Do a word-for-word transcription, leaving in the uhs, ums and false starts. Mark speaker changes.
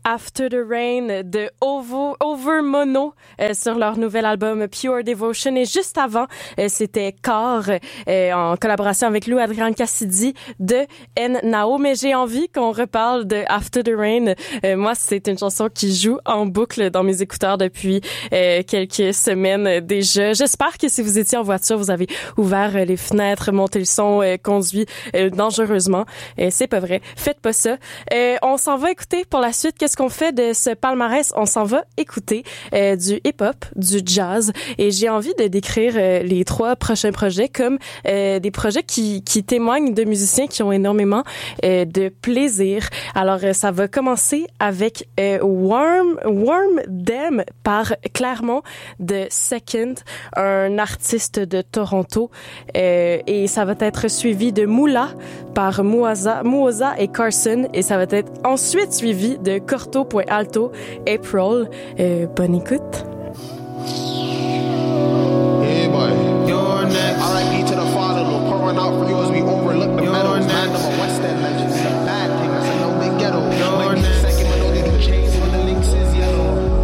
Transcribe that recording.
Speaker 1: After the Rain de Ovo, Over Mono euh, sur leur nouvel album Pure Devotion. Et juste avant, euh, c'était Car euh, en collaboration avec Lou Adrian Cassidy de N Nao. Mais j'ai envie qu'on reparle de After the Rain. Euh, moi, c'est une chanson qui joue en boucle dans mes écouteurs depuis euh, quelques semaines déjà. J'espère que si vous étiez en voiture, vous avez ouvert euh, les fenêtres, monté le son, euh, conduit euh, dangereusement. Euh, c'est pas vrai. Faites pas ça. Euh, on s'en va écouter pour la suite. Qu'est-ce qu'on fait de ce palmarès? On s'en va écouter euh, du hip-hop, du jazz. Et j'ai envie de décrire euh, les trois prochains projets comme euh, des projets qui, qui témoignent de musiciens qui ont énormément euh, de plaisir. Alors, euh, ça va commencer avec euh, Warm, Warm Them par Clermont de Second, un artiste de Toronto. Euh, et ça va être suivi de Moula par Muaza, Muoza et Carson. Et ça va être ensuite suivi de Corto.alto, April. Euh, bonne écoute.